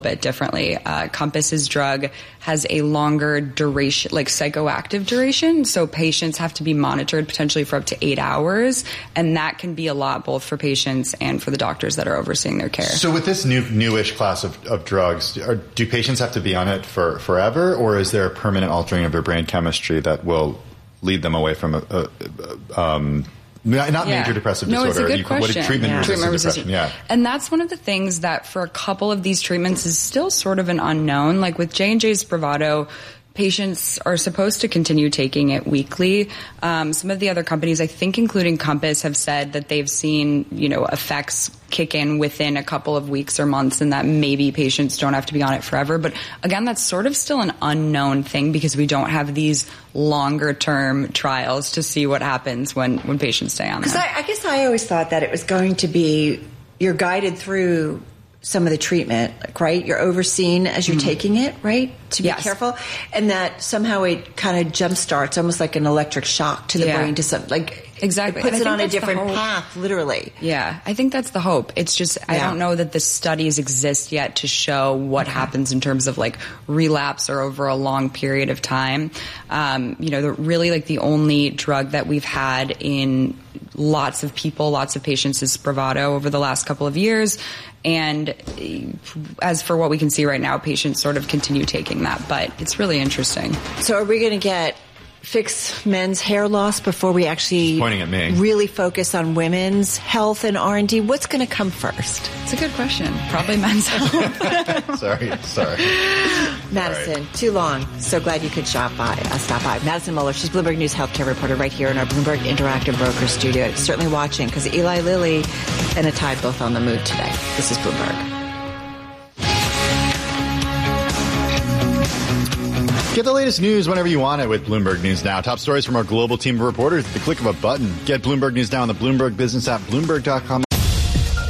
bit differently. Compass's drug has a longer duration, like psychoactive duration, so patients have to be monitored potentially for up to 8 hours, and that can be a lot both for patients and for the doctors that are overseeing their care. So with this newish class of drugs, do patients have to be on it for forever, or is there a permanent altering of their brain chemistry that will lead them away from major depressive disorder? It's a good question. Treatment-resistant depression. Yeah. And that's one of the things that for a couple of these treatments is still sort of an unknown. Like with J&J's Spravato, patients are supposed to continue taking it weekly. Some of the other companies, I think including Compass, have said that they've seen, effects kick in within a couple of weeks or months, and that maybe patients don't have to be on it forever. But again, that's sort of still an unknown thing because we don't have these longer term trials to see what happens when patients stay on it. Because I guess I always thought that it was going to be you're guided through some of the treatment, right? You're overseen as you're taking it, right? To be careful. And that somehow it kind of jumpstarts, almost like an electric shock to the brain to some, exactly. It puts it on a different path, literally. Yeah, I think that's the hope. It's just, I don't know that the studies exist yet to show what happens in terms of relapse or over a long period of time. Really the only drug that we've had in lots of patients is Spravato over the last couple of years. And as for what we can see right now, patients sort of continue taking that, but it's really interesting. So are we going to fix men's hair loss before we actually pointing at me. Really focus on women's health and R&D? What's going to come first? It's a good question. Probably men's health. Sorry. Madison, too long. So glad you could stop by. Madison Muller, she's Bloomberg News healthcare reporter right here in our Bloomberg Interactive Broker studio. Certainly watching because Eli Lilly and a Tide both on the move today. This is Bloomberg. Get the latest news whenever you want it with Bloomberg News Now. Top stories from our global team of reporters at the click of a button. Get Bloomberg News Now on the Bloomberg Business app, Bloomberg.com.